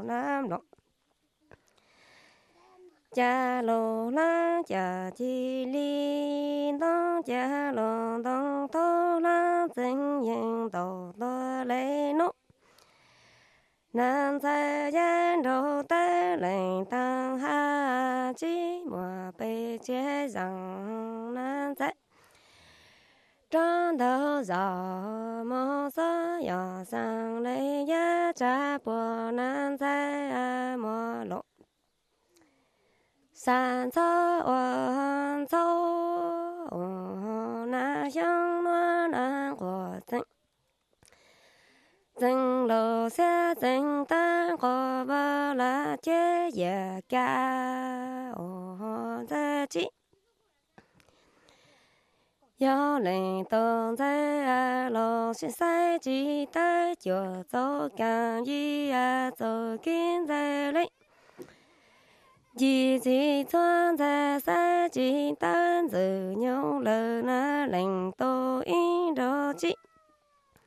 nam lộ cha lô la cha chi li đông cha lô đông tô la tình yên tổ tô lê nô nam sa gian đồ tê lệnh tăng ha chi mùa bê chế rằng nam sa trong đầu gió mô sơ yо sang lê ya cha bùa nam sa mô lộ san cho ôn châu na xiang loan an của tình tình lộ xe tình tan của ba la chế ye ca za chi yo lệnh tông在lộ xin sai chỉ tới chỗ dấu càng yi dấu kinh在lệnh chỉ chỉ chuan在sai chỉ tan dự nhau lỡ na lệnh tô in